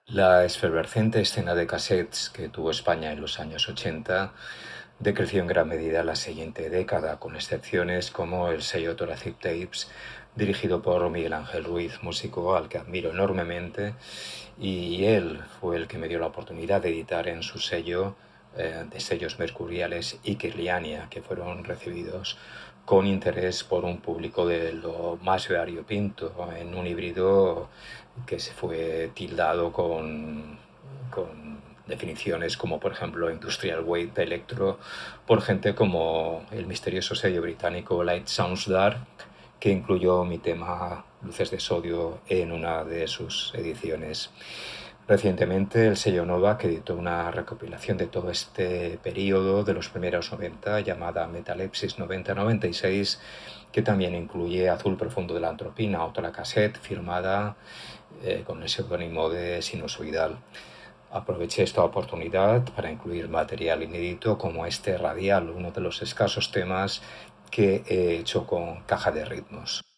La efervescente escena de cassettes que tuvo España en los años 80 decreció en gran medida la siguiente década, con excepciones como el sello Thoracic Tapes, dirigido por Miguel Ángel Ruiz, músico al que admiro enormemente, y él fue el que me dio la oportunidad de editar en su sello de sellos mercuriales Iker Liania, que fueron recibidos con interés por un público de lo más variopinto, en un híbrido que se fue tildado con definiciones como por ejemplo Industrial Wave Electro por gente como el misterioso sello británico Light Sounds Dark, que incluyó mi tema Luces de Sodio en una de sus ediciones. Recientemente el sello Nova, que editó una recopilación de todo este periodo de los primeros 90 llamada Metalepsis 90-96, que también incluye Azul Profundo de la Antropina, otra cassette firmada con el seudónimo de Sinusoidal. Aproveché esta oportunidad para incluir material inédito como este Radial, uno de los escasos temas que he hecho con caja de ritmos.